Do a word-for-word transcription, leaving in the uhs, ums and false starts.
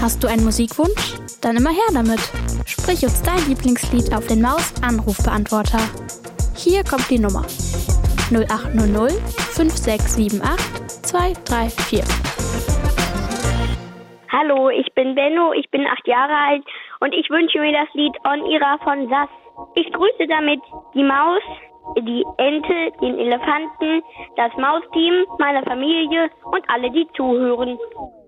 Hast du einen Musikwunsch? Dann immer her damit. Sprich uns dein Lieblingslied auf den Maus-Anrufbeantworter. Hier kommt die Nummer null acht null null fünf sechs sieben acht zwei drei vier. Hallo, ich bin Benno, ich bin acht Jahre alt und ich wünsche mir das Lied On Ira von Sass. Ich grüße damit die Maus, die Ente, den Elefanten, das Mausteam, meine Familie und alle, die zuhören.